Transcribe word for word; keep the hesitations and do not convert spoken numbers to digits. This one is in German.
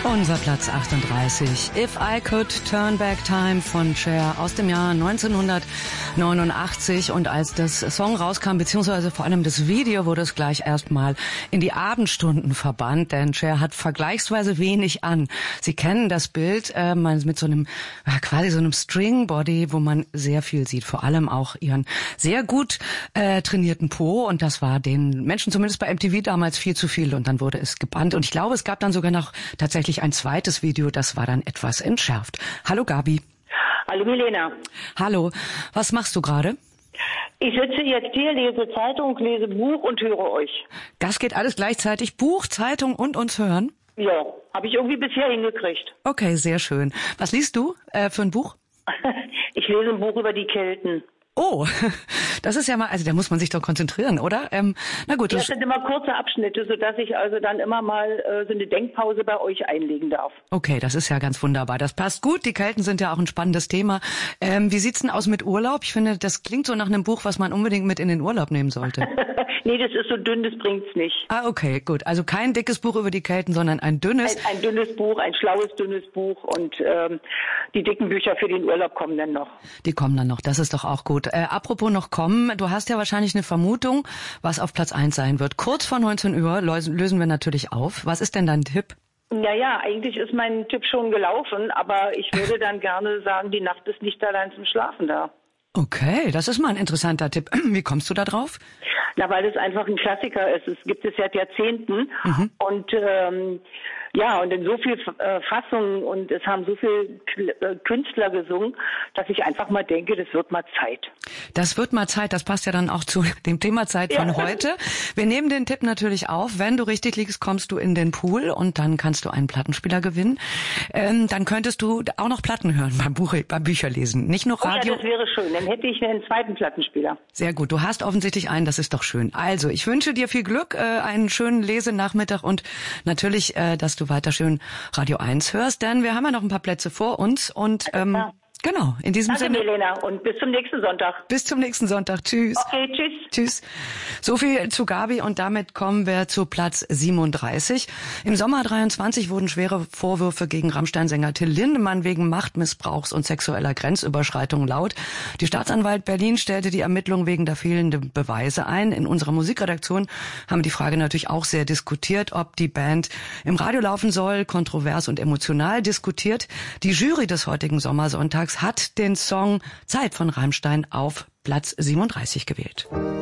Unser Platz achtunddreißig, If I Could Turn Back Time von Cher aus dem Jahr neunzehnhundertneunundachtzig. Und als das Song rauskam, beziehungsweise vor allem das Video, wurde es gleich erstmal in die Abendstunden verbannt, denn Cher hat vergleichsweise wenig an. Sie kennen das Bild äh, mit so einem, äh, quasi so einem String-Body, wo man sehr viel sieht, vor allem auch ihren sehr gut äh, trainierten Po. Und das war den Menschen zumindest bei M T V damals viel zu viel und dann wurde es gebannt. Und ich glaube, es gab dann sogar noch tatsächlich ein zweites Video, das war dann etwas entschärft. Hallo Gabi. Hallo Milena. Hallo. Was machst du gerade? Ich sitze jetzt hier, lese Zeitung, lese Buch und höre euch. Das geht alles gleichzeitig? Buch, Zeitung und uns hören? Ja, habe ich irgendwie bisher hingekriegt. Okay, sehr schön. Was liest du äh, für ein Buch? Ich lese ein Buch über die Kelten. Oh, das ist ja mal, also da muss man sich doch konzentrieren, oder? Ähm, na gut. Das sind immer kurze Abschnitte, sodass ich also dann immer mal äh, so eine Denkpause bei euch einlegen darf. Okay, das ist ja ganz wunderbar. Das passt gut. Die Kelten sind ja auch ein spannendes Thema. Ähm, wie sieht's denn aus mit Urlaub? Ich finde, das klingt so nach einem Buch, was man unbedingt mit in den Urlaub nehmen sollte. Nee, das ist so dünn, das bringt's nicht. Ah, okay, gut. Also kein dickes Buch über die Kelten, sondern ein dünnes. Ein, ein dünnes Buch, ein schlaues, dünnes Buch und ähm, die dicken Bücher für den Urlaub kommen dann noch. Die kommen dann noch, das ist doch auch gut. Äh, apropos noch kommen, du hast ja wahrscheinlich eine Vermutung, was auf Platz eins sein wird. Kurz vor neunzehn Uhr lösen wir natürlich auf. Was ist denn dein Tipp? Naja, eigentlich ist mein Tipp schon gelaufen, aber ich würde dann gerne sagen, die Nacht ist nicht allein zum Schlafen da. Okay, das ist mal ein interessanter Tipp. Wie kommst du da drauf? Na, weil es einfach ein Klassiker ist. Es gibt es seit Jahrzehnten mhm. und ähm, ja, und in so viel äh, Fassungen und es haben so viel äh, Künstler gesungen, dass ich einfach mal denke, das wird mal Zeit. Das wird mal Zeit, das passt ja dann auch zu dem Thema Zeit von ja. heute. Wir nehmen den Tipp natürlich auf. Wenn du richtig liegst, kommst du in den Pool und dann kannst du einen Plattenspieler gewinnen. Ähm, dann könntest du auch noch Platten hören beim, Buch, beim Bücherlesen, nicht nur Radio. Oh ja, das wäre schön. Dann hätte ich einen zweiten Plattenspieler. Sehr gut, du hast offensichtlich einen, das ist doch schön. Also, ich wünsche dir viel Glück, äh, einen schönen Lesenachmittag und natürlich, äh, dass du weiter schön Radio eins hörst, denn wir haben ja noch ein paar Plätze vor uns und ähm, ja. Genau, in diesem Danke, Sinne. Danke, Milena, und bis zum nächsten Sonntag. Bis zum nächsten Sonntag. Tschüss. Okay, tschüss. Tschüss. So viel zu Gabi und damit kommen wir zu Platz siebenunddreißig. Im Sommer dreiundzwanzig wurden schwere Vorwürfe gegen Rammstein-Sänger Till Lindemann wegen Machtmissbrauchs und sexueller Grenzüberschreitung laut. Die Staatsanwalt Berlin stellte die Ermittlung wegen der fehlenden Beweise ein. In unserer Musikredaktion haben wir die Frage natürlich auch sehr diskutiert, ob die Band im Radio laufen soll, kontrovers und emotional diskutiert. Die Jury des heutigen Sommersonntags hat den Song Zeit von Rammstein auf Platz siebenunddreißig gewählt.